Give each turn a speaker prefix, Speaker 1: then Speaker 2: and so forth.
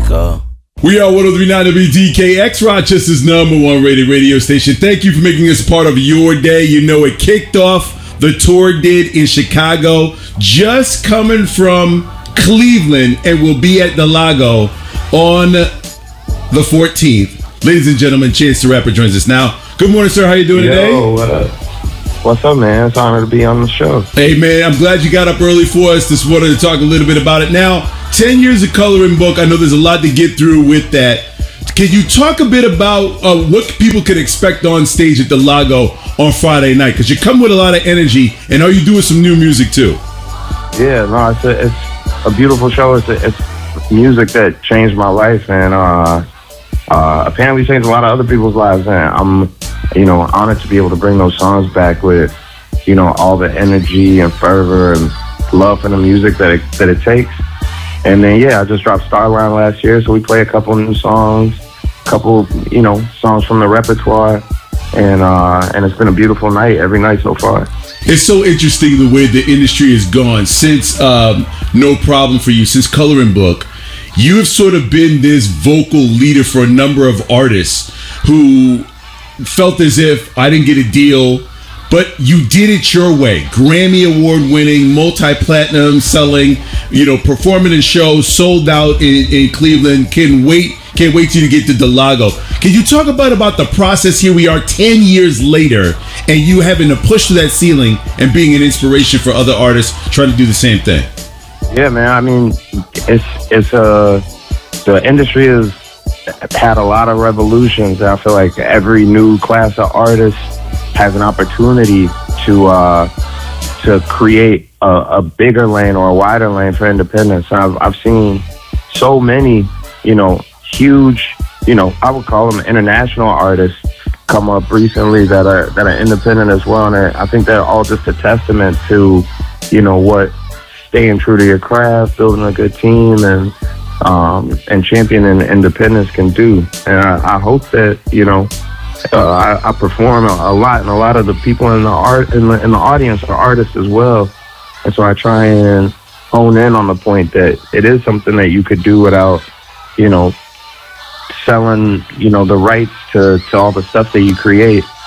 Speaker 1: go.
Speaker 2: We are 103.9 WDKX, Rochester's #1 rated radio station. Thank you for making this part of your day. You know, it kicked off, the tour did in Chicago, just coming from Cleveland, and will be at the Lago on the 14th. Ladies and gentlemen, Chance the Rapper joins us now. Good morning, sir. How you doing today?
Speaker 3: What's up, man? It's an honor to be on the show.
Speaker 2: Hey, man, I'm glad you got up early for us. Just wanted to talk a little bit about it. Now, 10 years of Coloring Book. I know there's a lot to get through with that. Can you talk a bit about what people can expect on stage at the Lago on Friday night? Because you come with a lot of energy, and are you doing some new music too?
Speaker 3: Yeah, no, it's a beautiful show. It's music that changed my life, and apparently changed a lot of other people's lives. And I'm, honored to be able to bring those songs back with, all the energy and fervor and love for the music that it takes. And then, I just dropped Starline last year, so we play a couple new songs, songs from the repertoire, and it's been a beautiful night every night so far.
Speaker 2: It's so interesting the way the industry has gone since No Problem for You, since Coloring Book. You have sort of been this vocal leader for a number of artists who felt as if I didn't get a deal, but you did it your way. Grammy Award winning, multi-platinum selling, performing in shows, sold out in Cleveland. Can't wait till you get to the Lago. Can you talk about the process? Here we are 10 years later, and you having to push through that ceiling and being an inspiration for other artists trying to do the same thing.
Speaker 3: Yeah, man. I mean, the industry has had a lot of revolutions. I feel like every new class of artists has an opportunity to create a bigger lane or a wider lane for independence. I've seen so many, huge, I would call them international artists come up recently that are independent as well. And I think they're all just a testament to, what staying true to your craft, building a good team, and championing independence can do. And I hope that, I perform a lot, and a lot of the people in the audience are artists as well. And so I try and hone in on the point that it is something that you could do without, selling, the rights to all the stuff that you create.